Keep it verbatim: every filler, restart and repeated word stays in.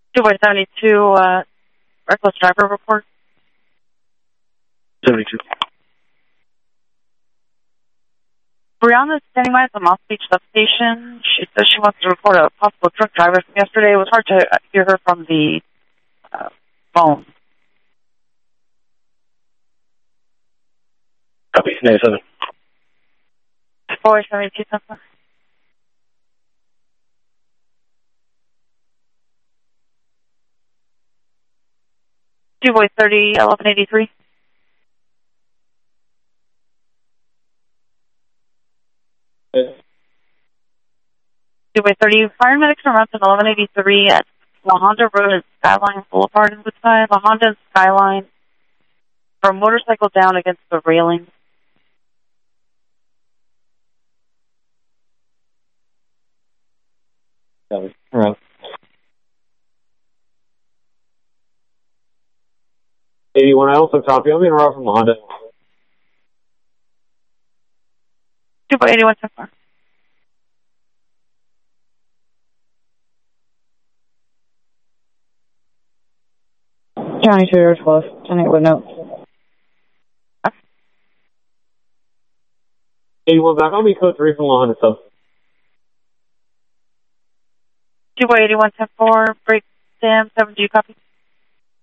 two by seventy-two, uh, reckless driver report. seventy-two. Brianna's standing by at the Moss Beach substation. She says she wants to report a possible truck driver from yesterday. It was hard to hear her from the uh, phone. Copy, ninety-seven. four seventy-two, something. Two boy thirty, eleven eighty-three. Yeah. Two by thirty, fire medics are mounted eleven eighty-three at La Honda Road and Skyline Boulevard in Woodside. La Honda and Skyline for a motorcycle down against the railing. Copy. Around. eighty-one, I also copy. I'm in route from La Honda. two by eighty-one, so far. County two twelve, ten eight with notes. eighty-one back. I'll be code three from La Honda sub. two by eighty-one, ten four, break, Sam, seven, do you copy?